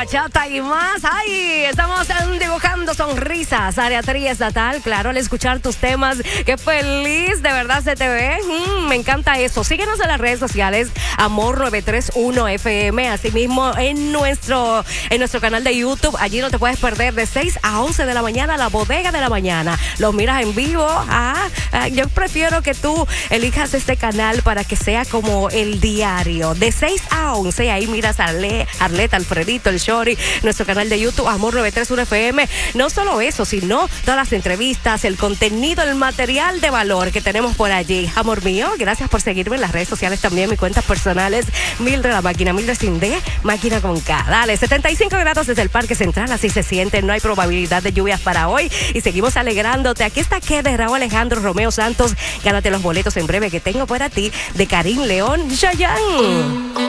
bachata y más. ¡Ay! Estamos dibujando sonrisas. Área triestatal, claro, al escuchar tus temas. ¡Qué feliz! De verdad se te ve. Me encanta eso. Síguenos en las redes sociales, Amor 931 FM. Asimismo, en nuestro canal de YouTube. Allí no te puedes perder de 6 a 11 de la mañana, La Bodega de la Mañana. Los miras en vivo. Yo prefiero que tú elijas este canal para que sea como el diario. De 6 a 11, ahí miras a Arleta, Alfredito, el Shori, nuestro canal de YouTube, Amor 931 FM. No solo eso, sino todas las entrevistas, el contenido, el material de valor que tenemos por allí. Amor mío, gracias por seguirme en las redes sociales también, mis cuentas personales, Mildred la máquina, Mildred sin D, máquina con K. Dale, 75 grados desde el Parque Central, así se siente, no hay probabilidad de lluvias para hoy y seguimos alegrándote. Aquí está que de Raúl Alejandro Romeo Santos, gánate los boletos en breve que tengo para ti de Karim León Chayanne.